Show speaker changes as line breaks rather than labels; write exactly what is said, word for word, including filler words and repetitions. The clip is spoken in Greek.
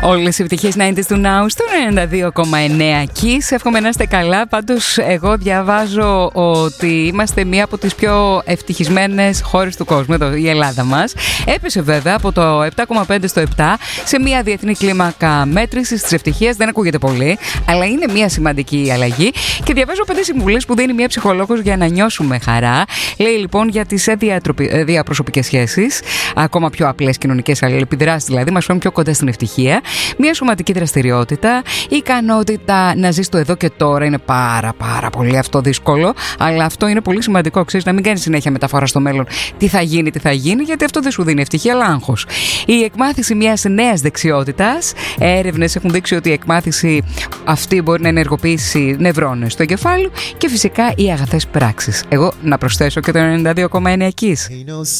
Όλες οι επιτυχίες ενενήντα του Now στο ενενήντα δύο κόμμα εννέα Kiss. Εύχομαι να είστε καλά. Πάντως εγώ διαβάζω ότι είμαστε μία από τις πιο ευτυχισμένες χώρες του κόσμου, εδώ η Ελλάδα μας. Έπεσε βέβαια από το επτά κόμμα πέντε στο επτά σε μία διεθνή κλίμακα μέτρησης της ευτυχίας. Δεν ακούγεται πολύ, αλλά είναι μία σημαντική αλλαγή. Και διαβάζω πέντε συμβουλές που δίνει μία ψυχολόγος για να νιώσουμε χαρά. Λέει λοιπόν για τις διαπροσωπικές σχέσεις, ακόμα πιο απλές κοινωνικές αλληλεπιδράσεις δηλαδή, μας φέρνουν πιο κοντά στην ευτυχία. Μια σωματική δραστηριότητα, η ικανότητα να ζεις το εδώ και τώρα είναι πάρα πάρα πολύ αυτό δύσκολο, αλλά αυτό είναι πολύ σημαντικό, ξέρεις, να μην κάνεις συνέχεια μεταφορά στο μέλλον. Τι θα γίνει, τι θα γίνει, γιατί αυτό δεν σου δίνει ευτυχία, αλλά άγχος. Η εκμάθηση μιας νέας δεξιότητας. Έρευνες έχουν δείξει ότι η εκμάθηση αυτή μπορεί να ενεργοποιήσει νευρώνες στο εγκεφάλου και φυσικά οι αγαθές πράξεις. Εγώ να προσθέσω και το ενενήντα δύο κόμμα εννέα Kiss.